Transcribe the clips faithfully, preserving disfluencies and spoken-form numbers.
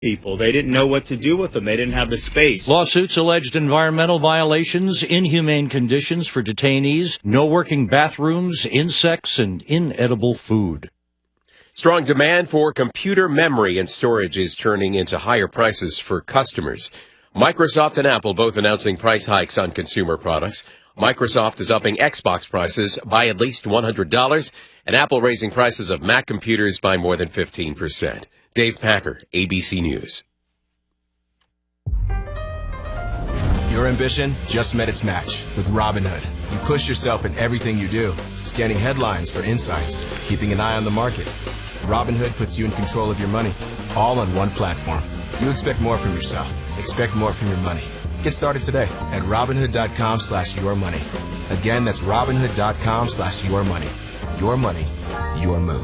people. They didn't know what to do with them. They didn't have the space. Lawsuits alleged environmental violations, inhumane conditions for detainees, no working bathrooms, insects, and inedible food. Strong demand for computer memory and storage is turning into higher prices for customers. Microsoft and Apple both announcing price hikes on consumer products. Microsoft is upping Xbox prices by at least one hundred dollars, and Apple raising prices of Mac computers by more than fifteen percent. Dave Packer, A B C News. Your ambition just met its match with Robinhood. You push yourself in everything you do, scanning headlines for insights, keeping an eye on the market. Robinhood puts you in control of your money, all on one platform. You expect more from yourself. Expect more from your money. Get started today at Robinhood.com slash your money. Again, that's Robinhood.com slash your money. Your money, your move.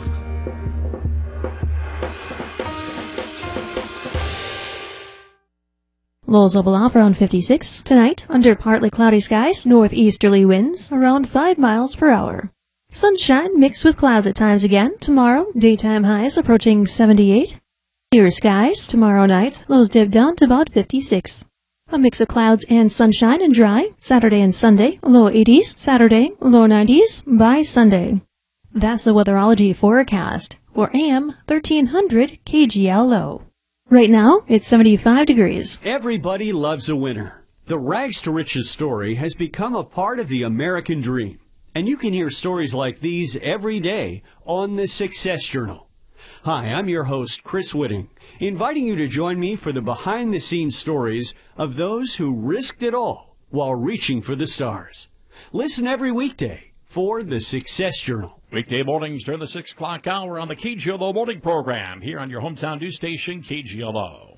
Lows level off around fifty-six. Tonight, under partly cloudy skies, northeasterly winds around five miles per hour. Sunshine mixed with clouds at times again. Tomorrow, daytime highs approaching seventy-eight. Clear skies tomorrow night, lows dip down to about fifty-six. A mix of clouds and sunshine and dry. Saturday and Sunday, low eighties. Saturday, low nineties by Sunday. That's the weatherology forecast for A M thirteen hundred K G L O. Right now, it's seventy-five degrees. Everybody loves a winner. The Rags to Riches story has become a part of the American dream. And you can hear stories like these every day on the Success Journal. Hi, I'm your host, Chris Whitting, inviting you to join me for the behind-the-scenes stories of those who risked it all while reaching for the stars. Listen every weekday for the Success Journal. Weekday mornings during the six o'clock hour on the K G L O Morning Program here on your hometown news station, K G L O.